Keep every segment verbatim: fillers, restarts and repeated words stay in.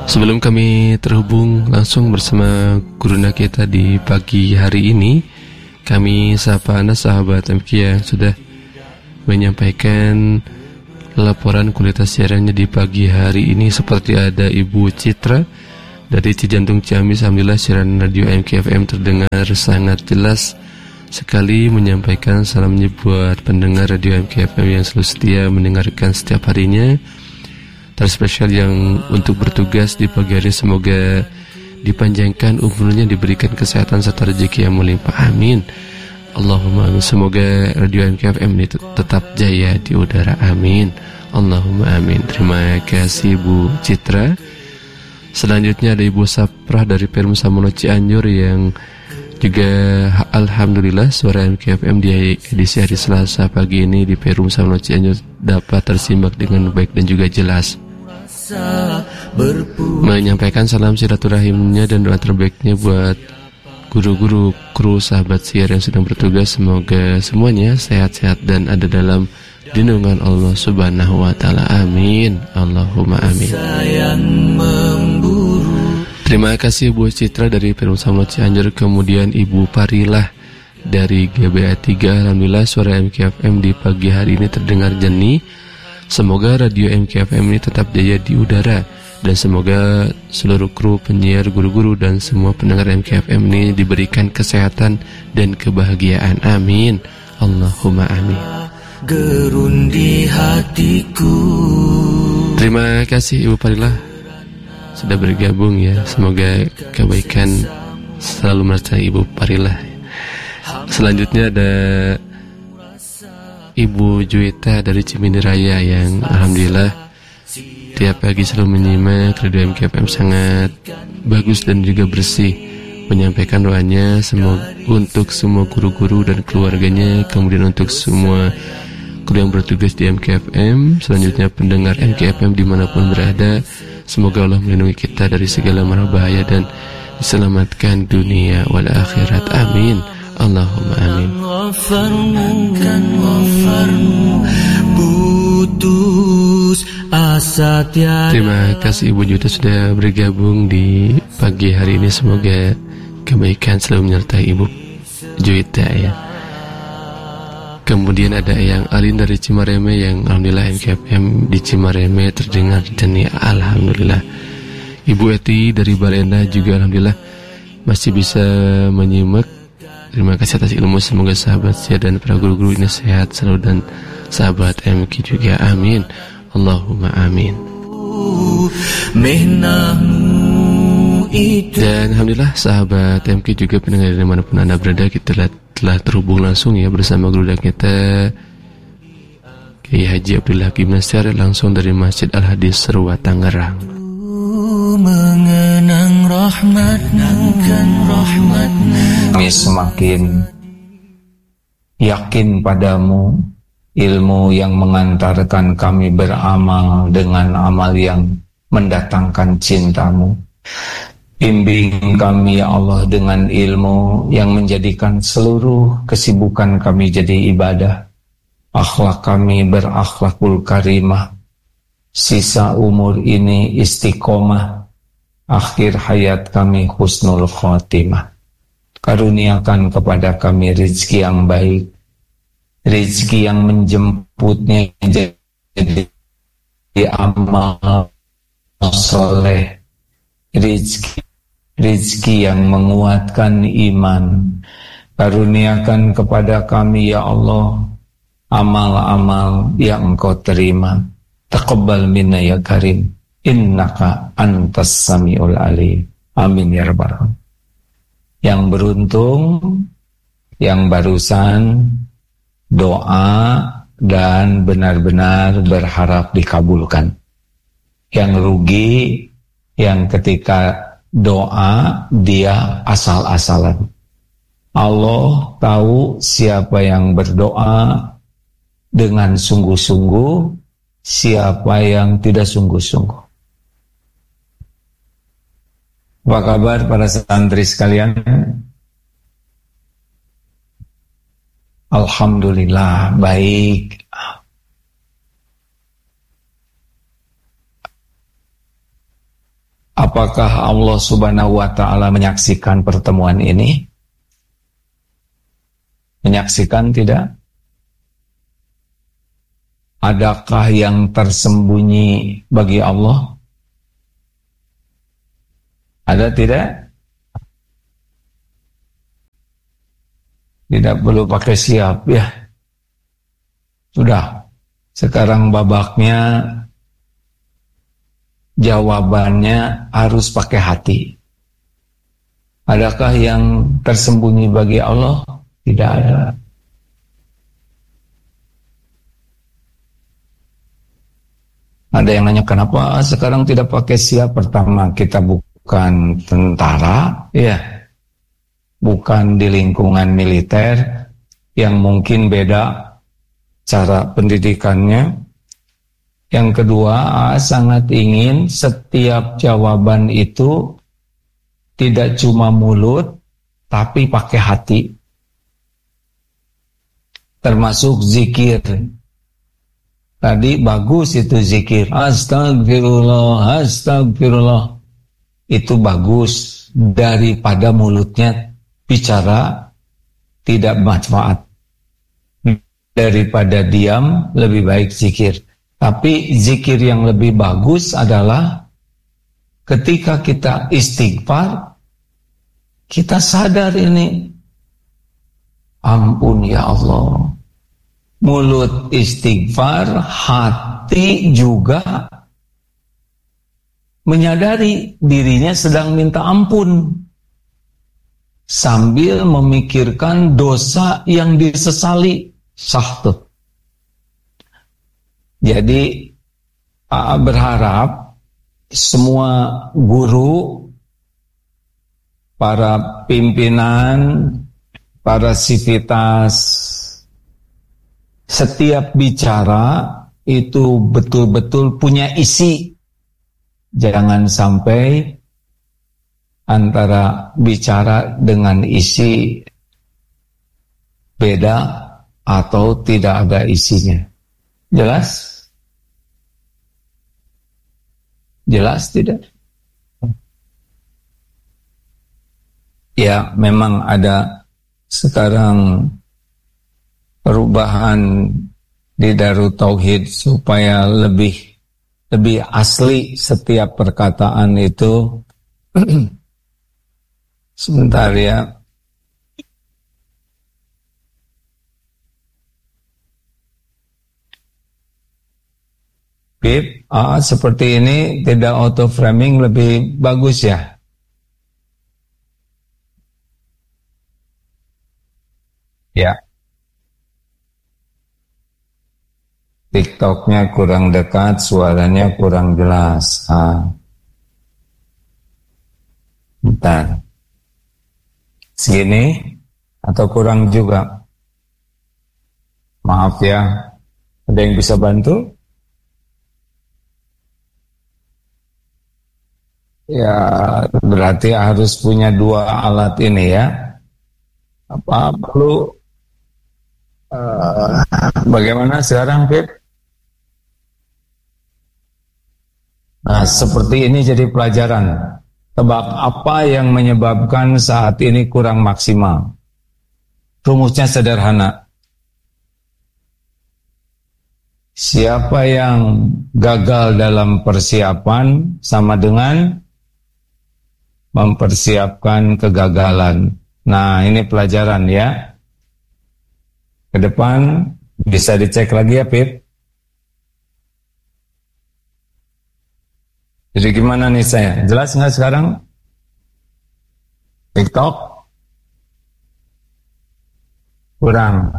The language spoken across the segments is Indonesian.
Sebelum kami terhubung langsung bersama guruna kita di pagi hari ini, kami sapa Anda sahabat M Q yang sudah menyampaikan laporan kualitas siarannya di pagi hari ini. Seperti ada Ibu Citra dari Cijantung Ciamis. Alhamdulillah siaran radio M Q F M terdengar sangat jelas sekali, menyampaikan salamnya buat pendengar radio M Q F M yang selalu setia mendengarkan setiap harinya. Terspesial yang untuk bertugas di pagi hari, semoga dipanjangkan umurnya, diberikan kesehatan serta rezeki yang melimpah, amin. Allahumma amin. Semoga radio M K F M ini tetap jaya di udara, amin. Allahumma amin. Terima kasih Bu Citra. Selanjutnya ada Ibu Saprah dari Perum Samono Cianjur yang juga alhamdulillah suara M K F M di edisi hari Selasa pagi ini di Perum Samono Cianjur dapat tersimak dengan baik dan juga jelas. Menyampaikan salam silaturahimnya dan doa terbaiknya buat guru-guru, kru, sahabat siar yang sedang bertugas. Semoga semuanya sehat-sehat dan ada dalam lindungan Allah Subhanahu wa taala. Amin. Allahumma amin. Terima kasih Bu Citra dari Perum Samono Cianjur. Kemudian Ibu Parilah dari G B A tiga. Alhamdulillah suara M K F M di pagi hari ini terdengar jernih. Semoga radio M K F M ini tetap jaya di udara, dan semoga seluruh kru, penyiar, guru-guru dan semua pendengar M K F M ini diberikan kesehatan dan kebahagiaan, amin. Allahumma amin. Gerundi hatiku. Terima kasih Ibu Parilah sudah bergabung ya. Semoga kebaikan selalu menyertai Ibu Parilah. Selanjutnya ada Ibu Juwita dari Cimindi Raya yang alhamdulillah tiap pagi selalu menyimak radio M K F M sangat bagus dan juga bersih. Menyampaikan doanya semoga untuk semua guru-guru dan keluarganya, kemudian untuk semua kru yang bertugas di M K F M, selanjutnya pendengar M K F M dimanapun berada. Semoga Allah melindungi kita dari segala mara bahaya dan diselamatkan dunia wal akhirat, amin. Allahumma amin. Terima kasih Ibu Juta sudah bergabung di pagi hari ini. Semoga kebaikan selalu menyertai Ibu Juita ya. Kemudian ada yang Alin dari Cimareme yang alhamdulillah M K F M di Cimareme terdengar jernih, alhamdulillah. Ibu Eti dari Balenda juga alhamdulillah masih bisa menyimak. Terima kasih atas ilmu. Semoga sahabat saya dan para guru-guru ini sehat selalu dan sahabat M K juga, amin. Allahumma amin. Dan alhamdulillah sahabat M K juga pendengar dimanapun Anda berada, kita telah, telah terhubung langsung ya bersama guru kita Kiai Haji Abdullah Hakim Nasyar langsung dari Masjid Al-Hadis Serua Tangerang. Mengenang rahmat-Mu, kami semakin yakin padamu, ilmu yang mengantarkan kami beramal dengan amal yang mendatangkan cinta-Mu. Bimbing kami ya Allah dengan ilmu yang menjadikan seluruh kesibukan kami jadi ibadah. Akhlak kami berakhlakul karimah. Sisa umur ini istiqomah. Akhir hayat kami husnul khotimah. Karuniakan kepada kami rezeki yang baik, rezeki yang menjemputnya jadi amal soleh, rezeki rezeki yang menguatkan iman. Karuniakan kepada kami ya Allah amal-amal yang Engkau terima. Taqabbal minna ya karim, innaka antas samiul alim, amin ya rabbal alamin. Yang beruntung yang barusan doa dan benar-benar berharap dikabulkan. Yang rugi yang ketika doa dia asal-asalan. Allah tahu siapa yang berdoa dengan sungguh-sungguh, siapa yang tidak sungguh-sungguh. Apa kabar para santri sekalian? Alhamdulillah baik. Apakah Allah Subhanahu wa ta'ala menyaksikan pertemuan ini? Menyaksikan tidak? Adakah yang tersembunyi bagi Allah? Ada tidak? Tidak perlu pakai siap ya. Sudah. Sekarang babaknya jawabannya harus pakai hati. Adakah yang tersembunyi bagi Allah? Tidak ada. Ada yang nanya kenapa sekarang tidak pakai siap? Pertama, kita bukan tentara, ya, bukan di lingkungan militer yang mungkin beda cara pendidikannya. Yang kedua, sangat ingin setiap jawaban itu tidak cuma mulut, tapi pakai hati. Termasuk zikir. Tadi bagus itu zikir. Astagfirullah, astagfirullah. Itu bagus daripada mulutnya bicara tidak manfaat. Daripada diam, lebih baik zikir. Tapi zikir yang lebih bagus adalah ketika kita istighfar, kita sadar ini, ampun ya Allah. Mulut istighfar, hati juga menyadari dirinya sedang minta ampun sambil memikirkan dosa yang disesali. Sah tuh. Jadi A A berharap semua guru, para pimpinan, para sivitas, setiap bicara itu betul-betul punya isi. Jangan sampai antara bicara dengan isi beda atau tidak ada isinya. Jelas? Jelas tidak? Ya, memang ada sekarang perubahan di Darut Tauhid supaya lebih lebih asli setiap perkataan itu. Sebentar ya. Bib, ah, seperti ini tidak auto framing lebih bagus ya. Ya. TikToknya kurang dekat, suaranya kurang jelas. Ah. Bentar. Segini atau kurang juga? Maaf ya. Ada yang bisa bantu? Ya, berarti harus punya dua alat ini ya. Apa perlu? Uh, bagaimana sekarang, Fit? Nah, seperti ini jadi pelajaran. Tebak apa yang menyebabkan saat ini kurang maksimal? Rumusnya sederhana. Siapa yang gagal dalam persiapan sama dengan mempersiapkan kegagalan. Nah, ini pelajaran ya. Ke depan bisa dicek lagi ya, Pip. Jadi gimana nih saya? Jelas nggak sekarang? TikTok? Kurang.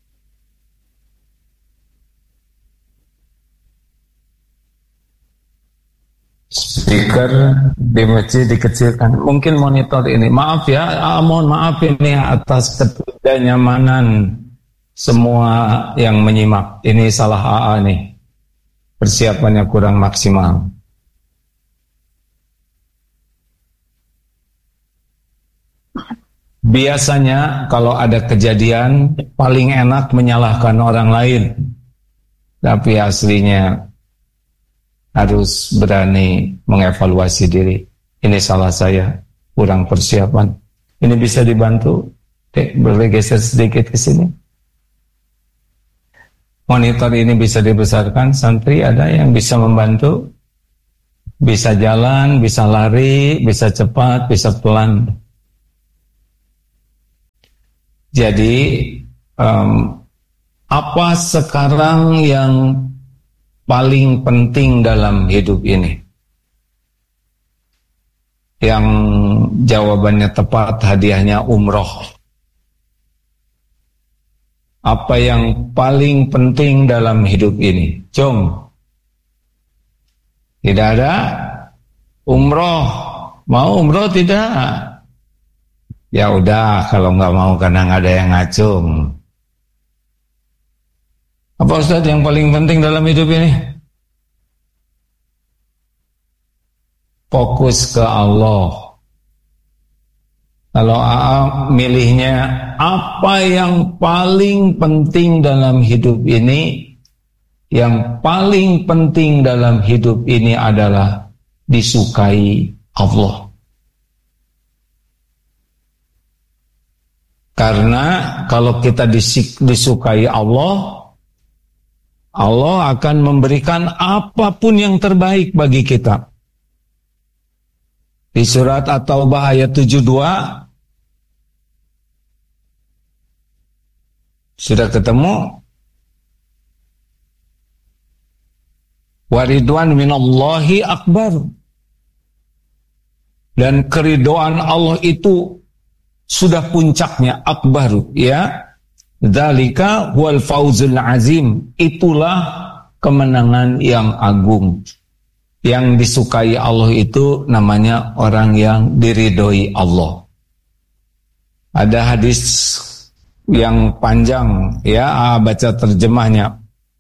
Speaker di masjid dikecilkan. Mungkin monitor ini. Maaf ya, ah, mohon maaf ini atas ketidaknyamanan semua yang menyimak. Ini salah A A nih. Persiapannya kurang maksimal. Biasanya kalau ada kejadian paling enak menyalahkan orang lain. Tapi aslinya harus berani mengevaluasi diri. ini salah saya, kurang persiapan. Ini bisa dibantu? Dek, boleh geser sedikit ke sini. Monitor ini bisa dibesarkan, santri ada yang bisa membantu? Bisa jalan, bisa lari, bisa cepat, bisa pelan. Jadi, um, apa sekarang yang paling penting dalam hidup ini? Yang jawabannya tepat, hadiahnya umroh. Apa yang paling penting dalam hidup ini? Jom. Tidak ada? Umroh. Mau umroh tidak? Ya udah, kalau nggak mau karena nggak ada yang ngacung. Apa Ustaz yang paling penting dalam hidup ini? Fokus ke Allah. Kalau A A milihnya apa yang paling penting dalam hidup ini, yang paling penting dalam hidup ini adalah disukai Allah. Karena kalau kita disukai Allah, Allah akan memberikan apapun yang terbaik bagi kita. Di surat At-Taubah ayat tujuh puluh dua, sudah ketemu? Waridwan minallahi akbar. Dan keridhaan Allah itu sudah puncaknya, akbar, ya. Dzalika wal fauzul azim. Itulah kemenangan yang agung. Yang disukai Allah itu namanya orang yang diridhoi Allah. Ada hadis yang panjang, ya, baca terjemahnya.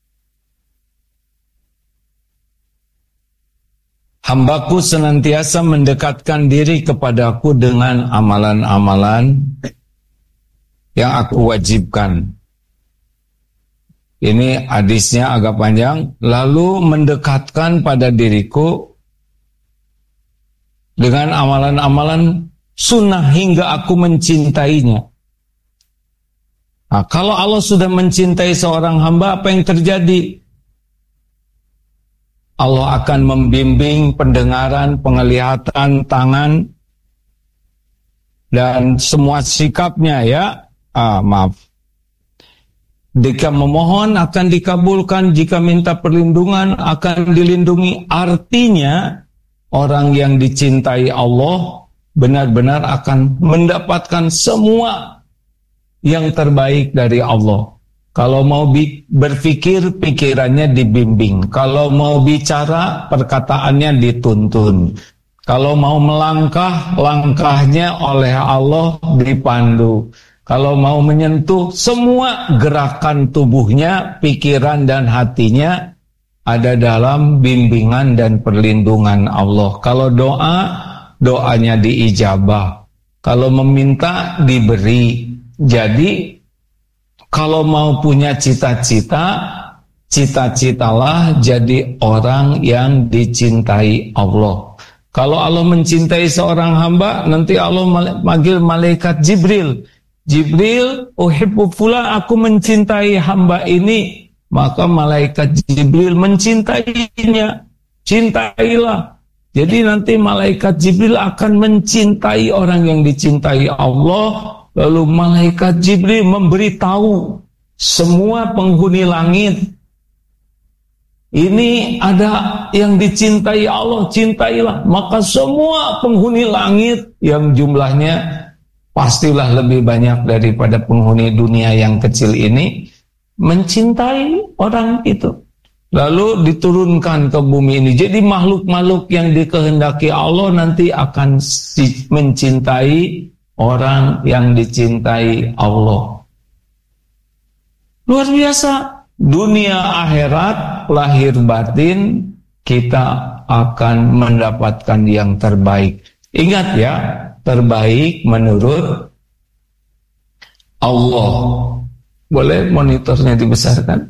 Hambaku senantiasa mendekatkan diri kepadaku dengan amalan-amalan yang aku wajibkan. Ini hadisnya agak panjang. Lalu mendekatkan pada diriku dengan amalan-amalan sunnah hingga aku mencintainya. Nah, kalau Allah sudah mencintai seorang hamba, apa yang terjadi? Allah akan membimbing pendengaran, penglihatan, tangan, dan semua sikapnya, ya. Ah, maaf. Jika memohon akan dikabulkan, jika minta perlindungan akan dilindungi. Artinya orang yang dicintai Allah benar-benar akan mendapatkan semua yang terbaik dari Allah. Kalau mau berpikir, pikirannya dibimbing. Kalau mau bicara, perkataannya dituntun. Kalau mau melangkah, langkahnya oleh Allah dipandu. Kalau mau menyentuh, semua gerakan tubuhnya, pikiran dan hatinya ada dalam bimbingan dan perlindungan Allah. Kalau doa, doanya diijabah. Kalau meminta, diberi. Jadi, kalau mau punya cita-cita, cita-citalah jadi orang yang dicintai Allah. Kalau Allah mencintai seorang hamba, nanti Allah manggil malaikat Jibril. Jibril, uhibbu fulan, aku mencintai hamba ini. Maka malaikat Jibril mencintainya. Cintailah. Jadi nanti malaikat Jibril akan mencintai orang yang dicintai Allah. Lalu malaikat Jibril memberitahu semua penghuni langit. Ini ada yang dicintai Allah, cintailah. Maka semua penghuni langit yang jumlahnya pastilah lebih banyak daripada penghuni dunia yang kecil ini, mencintai orang itu. Lalu diturunkan ke bumi ini. Jadi makhluk-makhluk yang dikehendaki Allah nanti akan mencintai orang yang dicintai Allah. Luar biasa. Dunia akhirat, lahir batin, kita akan mendapatkan yang terbaik. Ingat ya, terbaik menurut Allah. Boleh monitornya dibesarkan?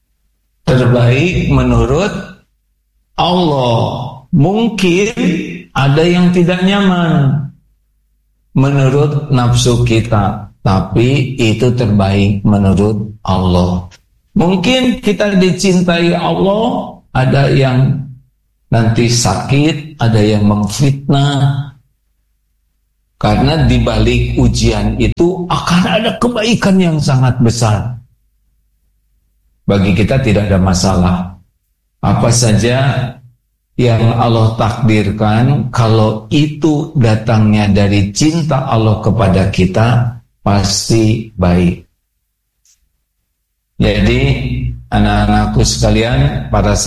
Terbaik menurut Allah. Mungkin ada yang tidak nyaman menurut nafsu kita, tapi itu terbaik menurut Allah. Mungkin kita dicintai Allah, ada yang nanti sakit, ada yang memfitnah. Karena di balik ujian itu akan ada kebaikan yang sangat besar. Bagi kita tidak ada masalah. Apa saja yang Allah takdirkan, kalau itu datangnya dari cinta Allah kepada kita, pasti baik. Jadi anak-anakku sekalian, para